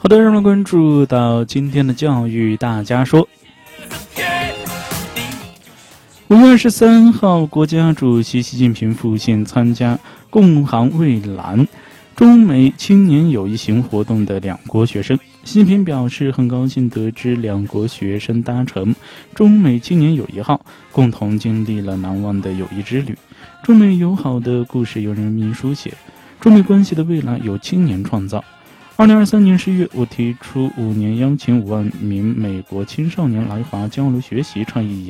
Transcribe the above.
好的，让我们关注到今天的教育大家说。5月23号，国家主席习近平赴线参加共航蔚蓝中美青年友谊行活动的两国学生。习近平表示，很高兴得知两国学生搭乘中美青年友谊号，共同经历了难忘的友谊之旅。中美友好的故事由人民书写，中美关系的未来由青年创造。2023年10月，我提出5年邀请5万名美国青少年来华交流学习倡议